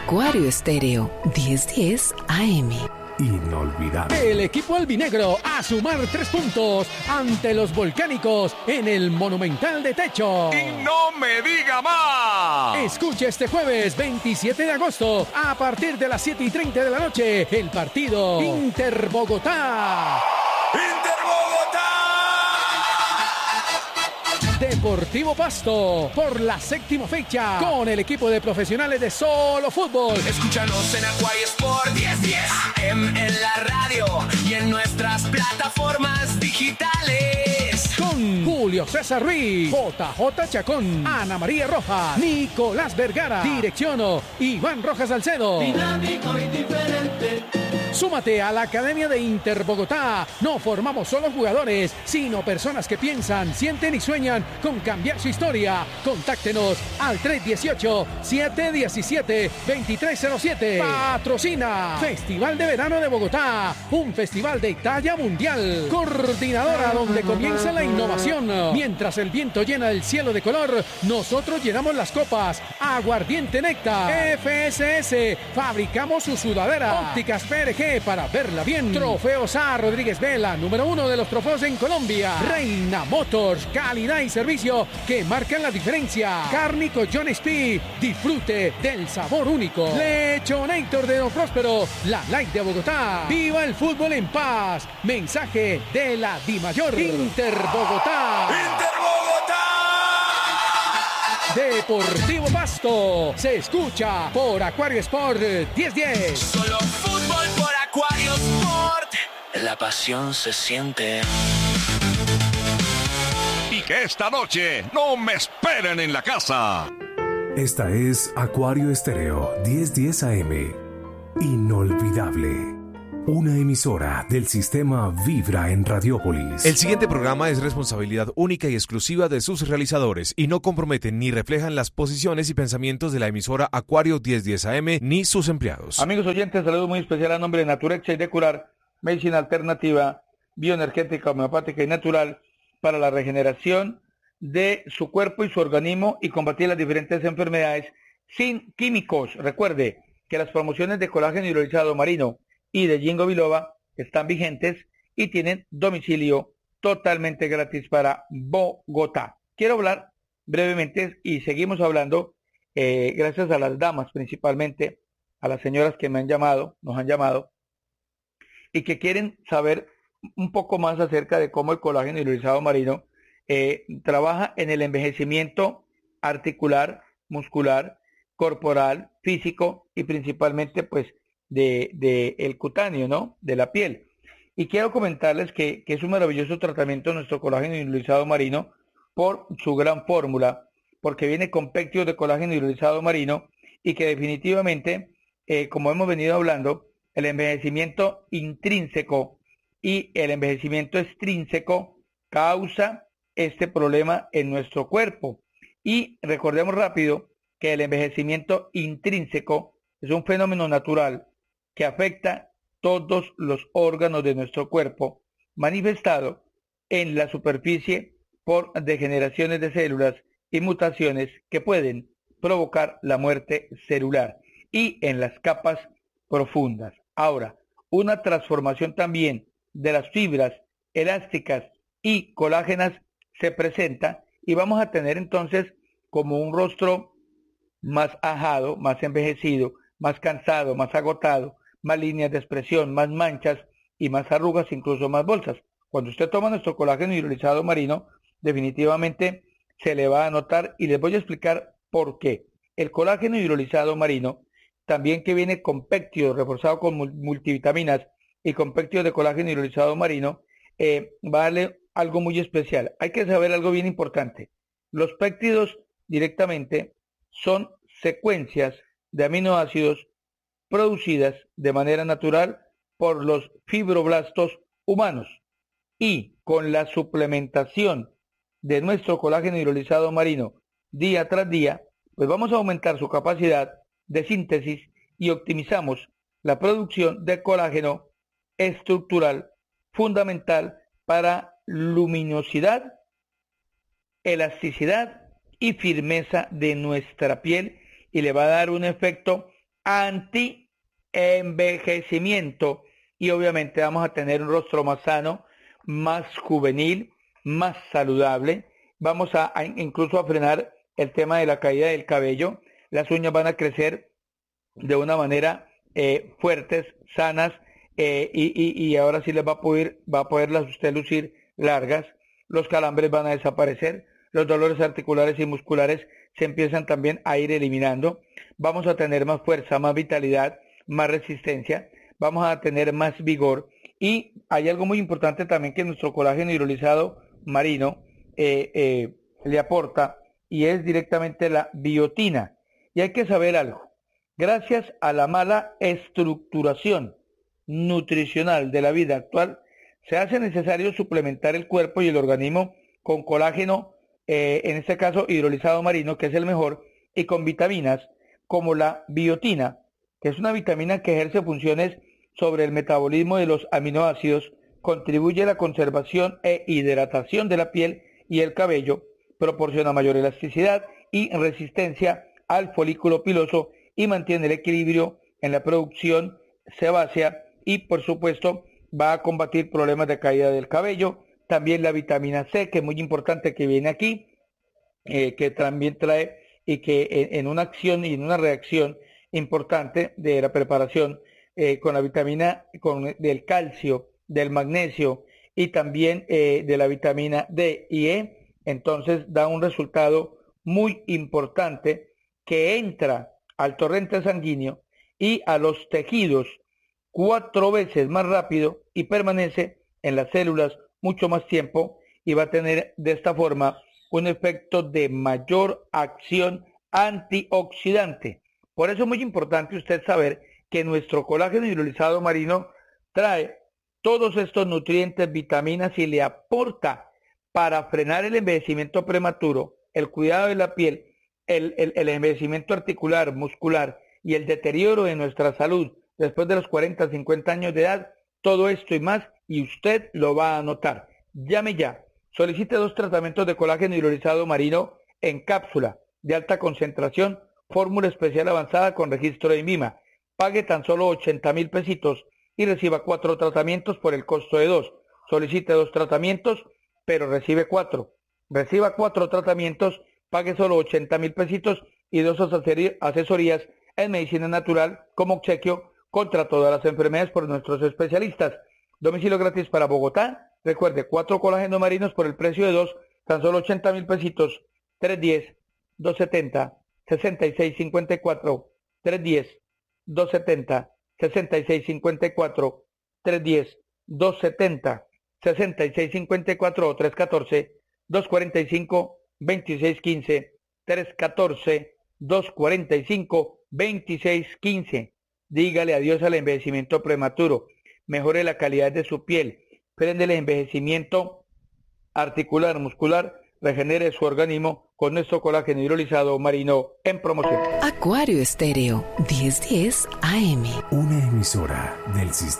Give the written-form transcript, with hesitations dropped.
Acuario Estéreo 1010 AM. Inolvidable. El equipo albinegro a sumar 3 puntos ante los volcánicos en el Monumental de Techo. ¡Y no me diga más! Escuche este jueves 27 de agosto a partir de las 7:30 de la noche el partido Inter-Bogotá. Deportivo Pasto por la 7ª fecha con el equipo de profesionales de solo fútbol. Escúchanos en Acuario Sport 1010 AM en la radio y en nuestras plataformas digitales. Con Julio César Ruiz, JJ Chacón, Ana María Rojas, Nicolás Vergara, dirección Iván Rojas Salcedo. Dinámico y diferente. Súmate a la Academia de Inter Bogotá. No formamos solo jugadores, sino personas que piensan, sienten y sueñan con cambiar su historia. Contáctenos al 318-717-2307. Patrocina Festival de Verano de Bogotá, un festival de talla mundial. Coordinadora donde comienza la innovación. Mientras el viento llena el cielo de color, nosotros llenamos las copas. Aguardiente Néctar. FSS, fabricamos su sudadera. Ópticas PRG para verla bien. Trofeos A. Rodríguez Vela, número 1 de los trofeos en Colombia. Reina Motors, calidad y servicio que marcan la diferencia. Cárnico John Speed, disfrute del sabor único. Lechonator de Don Próspero, la Light de Bogotá. Viva el fútbol en paz. Mensaje de la Dimayor. Inter Bogotá. Inter Bogotá. Deportivo Pasto se escucha por Acuario Sport 1010. Solo fútbol por Acuario Sport. La pasión se siente. Y que esta noche no me esperen en la casa. Esta es Acuario Estéreo 1010 AM. Inolvidable. Una emisora del sistema Vibra en Radiópolis. El siguiente programa es responsabilidad única y exclusiva de sus realizadores y no comprometen ni reflejan las posiciones y pensamientos de la emisora Acuario 1010 AM ni sus empleados. Amigos oyentes, saludo muy especial a nombre de Naturexa y de Curar, medicina alternativa, bioenergética, homeopática y natural para la regeneración de su cuerpo y su organismo y combatir las diferentes enfermedades sin químicos. Recuerde que las promociones de colágeno hidrolizado marino y de Ginkgo biloba están vigentes y tienen domicilio totalmente gratis para Bogotá. Quiero hablar brevemente y seguimos hablando gracias a las damas principalmente, a las señoras que nos han llamado y que quieren saber un poco más acerca de cómo el colágeno hidrolizado marino trabaja en el envejecimiento articular, muscular, corporal, físico y principalmente pues de el cutáneo, ¿no? De la piel. Y quiero comentarles que es un maravilloso tratamiento nuestro colágeno hidrolizado marino por su gran fórmula, porque viene con péptidos de colágeno hidrolizado marino y que definitivamente, como hemos venido hablando, el envejecimiento intrínseco y el envejecimiento extrínseco causa este problema en nuestro cuerpo. Y recordemos rápido que el envejecimiento intrínseco es un fenómeno natural que afecta todos los órganos de nuestro cuerpo, manifestado en la superficie por degeneraciones de células y mutaciones que pueden provocar la muerte celular y en las capas profundas. Ahora, una transformación también de las fibras elásticas y colágenas se presenta y vamos a tener entonces como un rostro más ajado, más envejecido, más cansado, más agotado, más líneas de expresión, más manchas y más arrugas, incluso más bolsas. Cuando usted toma nuestro colágeno hidrolizado marino, definitivamente se le va a notar y les voy a explicar por qué. El colágeno hidrolizado marino, también que viene con péptidos reforzado con multivitaminas y con péptidos de colágeno hidrolizado marino, va a darle algo muy especial. Hay que saber algo bien importante. Los péptidos directamente son secuencias de aminoácidos producidas de manera natural por los fibroblastos humanos y con la suplementación de nuestro colágeno hidrolizado marino día tras día, pues vamos a aumentar su capacidad de síntesis y optimizamos la producción de colágeno estructural fundamental para luminosidad, elasticidad y firmeza de nuestra piel y le va a dar un efecto anti-envejecimiento y obviamente vamos a tener un rostro más sano, más juvenil, más saludable. Vamos a incluso a frenar el tema de la caída del cabello. Las uñas van a crecer de una manera fuertes, sanas, y ahora sí les va a poderlas usted lucir largas. Los calambres van a desaparecer, los dolores articulares y musculares se empiezan también a ir eliminando. Vamos a tener más fuerza, más vitalidad, más resistencia, vamos a tener más vigor. Y hay algo muy importante también que nuestro colágeno hidrolizado marino le aporta, y es directamente la biotina. Y hay que saber algo: gracias a la mala estructuración nutricional de la vida actual, se hace necesario suplementar el cuerpo y el organismo con colágeno, en este caso hidrolizado marino, que es el mejor, y con vitaminas como la biotina, que es una vitamina que ejerce funciones sobre el metabolismo de los aminoácidos, contribuye a la conservación e hidratación de la piel y el cabello, proporciona mayor elasticidad y resistencia al folículo piloso y mantiene el equilibrio en la producción sebácea, y por supuesto va a combatir problemas de caída del cabello. También la vitamina C, que es muy importante, que viene aquí, que también trae, y que en una acción y en una reacción importante de la preparación con la vitamina, del calcio, del magnesio y también de la vitamina D y E, entonces da un resultado muy importante que entra al torrente sanguíneo y a los tejidos 4 veces más rápido y permanece en las células mucho más tiempo, y va a tener de esta forma un efecto de mayor acción antioxidante. Por eso es muy importante usted saber que nuestro colágeno hidrolizado marino trae todos estos nutrientes, vitaminas, y le aporta para frenar el envejecimiento prematuro, el cuidado de la piel, el envejecimiento articular, muscular y el deterioro de nuestra salud después de los 40, 50 años de edad. Todo esto y más, y usted lo va a notar. Llame ya. Solicite 2 tratamientos de colágeno hidrolizado marino en cápsula de alta concentración, fórmula especial avanzada con registro de INVIMA. Pague tan solo 80,000 pesitos y reciba 4 tratamientos por el costo de 2. Solicite 2 tratamientos, pero recibe 4. Reciba 4 tratamientos, pague solo 80,000 pesitos y 2 asesorías en medicina natural como obsequio contra todas las enfermedades por nuestros especialistas. Domicilio gratis para Bogotá. Recuerde, 4 colágenos marinos por el precio de 2, tan solo 80,000 pesitos. 310-270-6654. 310-270-6654. 310-270-6654 o 314-245-2615. 314-245-2615. Dígale adiós al envejecimiento prematuro. Mejore la calidad de su piel. Frene el envejecimiento articular, muscular. Regenere su organismo con nuestro colágeno hidrolizado marino en promoción. Acuario Estéreo 1010 AM. Una emisora del sistema